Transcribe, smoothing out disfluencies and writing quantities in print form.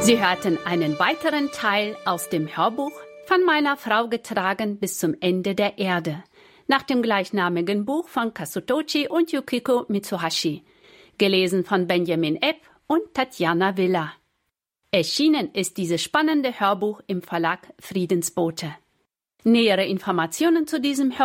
Sie hörten einen weiteren Teil aus dem Hörbuch Von meiner Frau getragen bis zum Ende der Erde, nach dem gleichnamigen Buch von Kazutochi und Yukiko Mitsuhashi, gelesen von Benjamin Epp und Tatjana Villa. Erschienen ist dieses spannende Hörbuch im Verlag Friedensbote. Nähere Informationen zu diesem Hörbuch